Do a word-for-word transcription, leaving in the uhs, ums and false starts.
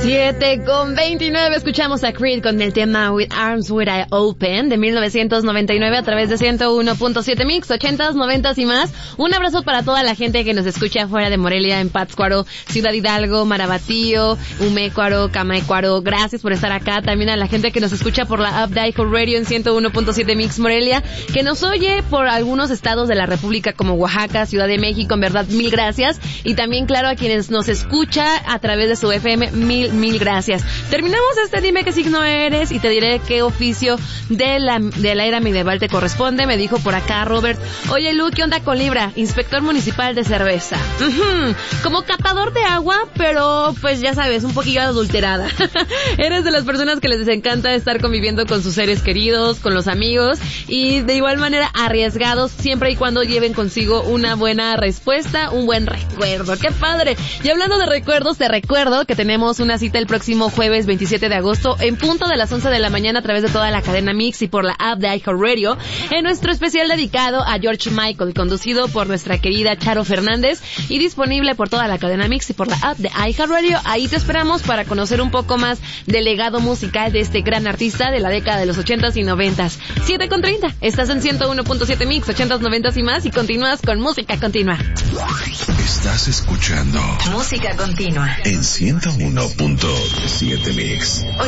siete con veintinueve, escuchamos a Creed con el tema With Arms Wide Open de mil novecientos noventa y nueve a través de ciento uno punto siete Mix, ochentas, noventas y más. Un abrazo para toda la gente que nos escucha fuera de Morelia, en Pátzcuaro, Ciudad Hidalgo, Marabatío, Umécuaro, Camaecuaro. Gracias por estar acá. También a la gente que nos escucha por la app de iHeartRadio en ciento uno punto siete Mix Morelia, que nos oye por algunos estados de la República como Oaxaca, Ciudad de México. En verdad, mil gracias. Y también, claro, a quienes nos escucha a través de su F M, mil, mil gracias. Terminamos este Dime qué signo eres y te diré qué oficio de la, de la era medieval te corresponde. Me dijo por acá Robert: oye Lu, ¿qué onda con Libra? Inspector municipal de cerveza. Uh-huh. Como catador de agua, pero pues ya sabes, un poquillo adulterada. Eres de las personas que les encanta estar conviviendo con sus seres queridos, con los amigos, y de igual manera arriesgados siempre y cuando lleven consigo una buena respuesta, un buen recuerdo. ¡Qué padre! Y hablando de recuerdos, te recuerdo que tenemos una cita el próximo jueves veintisiete de agosto en punto de las once de la mañana a través de toda la cadena Mix y por la app de iHeartRadio en nuestro especial dedicado a George Michael, conducido por nuestra querida Charo Fernández y disponible por toda la cadena Mix y por la app de iHeartRadio. Ahí te esperamos para conocer un poco más del legado musical de este gran artista de la década de los ochentas y noventas. siete con treinta, estás en ciento uno punto siete Mix, ochentas, noventas y más, y continúas con Música Continua. Estás escuchando Música Continua en ciento uno punto siete Mix.